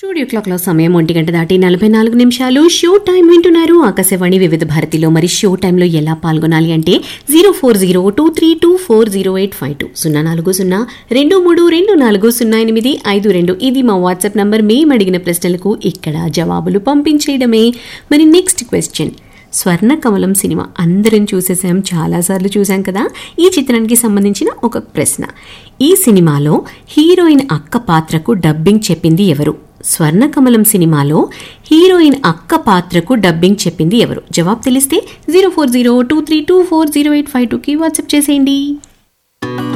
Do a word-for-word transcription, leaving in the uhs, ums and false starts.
Studio క్లాక్లో సమయం ఒంటి గంట దాటి నలభై నాలుగు నిమిషాలు. షో టైం వింటున్నారు ఆకాశవాణి వివిధ భారతిలో. మరి షో టైంలో ఎలా పాల్గొనాలి అంటే zero four zero two three two four zero eight five two సున్నా నాలుగు సున్నా రెండు మూడు రెండు నాలుగు సున్నా ఎనిమిది ఐదు రెండు ఇది మా వాట్సాప్ నంబర్. మేము అడిగిన ప్రశ్నలకు ఇక్కడ జవాబులు పంపించేయడమే. మరి నెక్స్ట్ క్వశ్చన్, స్వర్ణకమలం సినిమా అందరం చూసేసాం, చాలాసార్లు చూసాం కదా. ఈ చిత్రానికి సంబంధించిన ఒక ప్రశ్న, ఈ సినిమాలో హీరోయిన్ అక్క పాత్రకు డబ్బింగ్ చెప్పింది ఎవరు? స్వర్ణకమలం సినిమాలో హీరోయిన్ అక్క పాత్రకు డబ్బింగ్ చెప్పింది ఎవరు? జవాబు తెలిస్తే zero four zero two three two four zero eight five టూకి వాట్సాప్ చేసేయండి.